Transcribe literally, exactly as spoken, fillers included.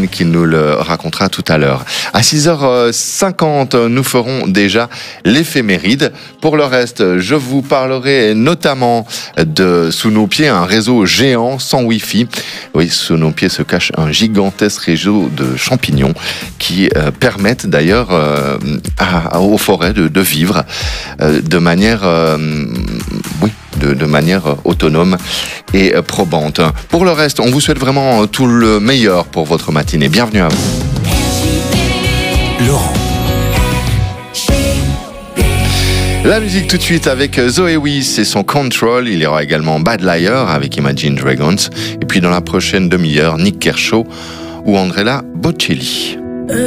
Martine qui nous le racontera tout à l'heure. À six heures cinquante, nous ferons déjà l'éphéméride. Pour le reste, je vous parlerai notamment de Sous nos pieds, un réseau géant sans Wi-Fi. Oui, sous nos pieds se cache un gigantesque réseau de champignons qui euh, permettent d'ailleurs euh, à, à, aux forêts de, de vivre euh, de manière, euh, oui, de, de manière autonome et probante. Pour le reste, on vous souhaite vraiment tout le meilleur pour votre matinée. Bienvenue à vous. Laurent. La musique tout de suite avec Zoé Wiss et son Control. Il y aura également Bad Liar avec Imagine Dragons. Et puis dans la prochaine demi-heure, Nick Kershaw ou Andrea Bocelli.